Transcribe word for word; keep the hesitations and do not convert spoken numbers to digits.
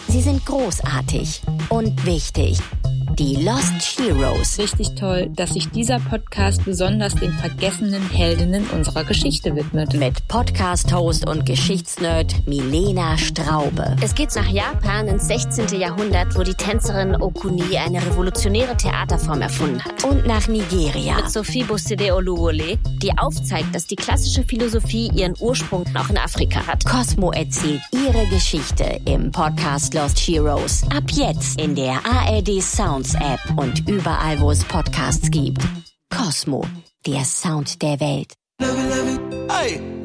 Sie sind großartig und wichtig. Die Lost Heroes. Richtig toll, dass sich dieser Podcast besonders den vergessenen Heldinnen unserer Geschichte widmet. Mit Podcast-Host und Geschichtsnerd Milena Straube. Es geht nach Japan ins sechzehnten. Jahrhundert, wo die Tänzerin Okuni eine revolutionäre Theaterform erfunden hat. Und nach Nigeria. Mit Sophie Bosede Oluwole, die aufzeigt, dass die klassische Philosophie ihren Ursprung auch in Afrika hat. Cosmo erzählt ihre Geschichte im Podcast Lost Heroes. Ab jetzt in der A R D Sounds App und überall, wo es Podcasts gibt. Cosmo, der Sound der Welt. Hey.